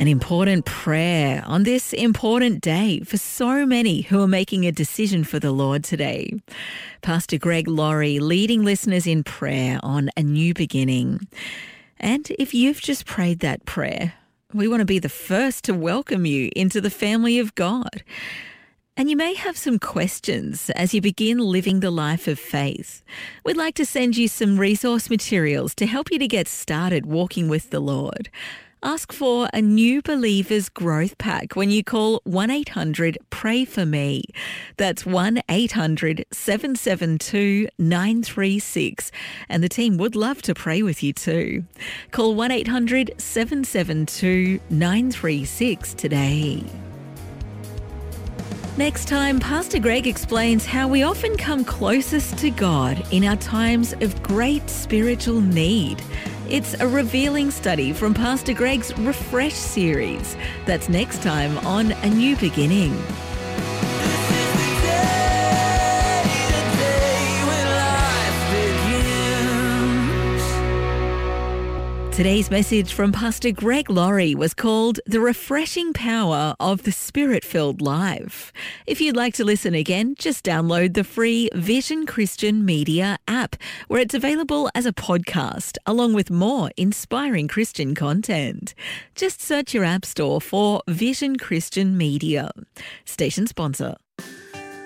An important prayer on this important day for so many who are making a decision for the Lord today. Pastor Greg Laurie leading listeners in prayer on a new beginning. And if you've just prayed that prayer, we want to be the first to welcome you into the family of God. And you may have some questions as you begin living the life of faith. We'd like to send you some resource materials to help you to get started walking with the Lord. Ask for a New Believers Growth Pack when you call 1-800-PRAY-FOR-ME. That's 1-800-772-936. And the team would love to pray with you too. Call 1-800-772-936 today. Next time, Pastor Greg explains how we often come closest to God in our times of great spiritual need. It's a revealing study from Pastor Greg's Refresh series. That's next time on A New Beginning. Today's message from Pastor Greg Laurie was called The Refreshing Power of the Spirit-Filled Life. If you'd like to listen again, just download the free Vision Christian Media app, where it's available as a podcast, along with more inspiring Christian content. Just search your app store for Vision Christian Media. Station sponsor.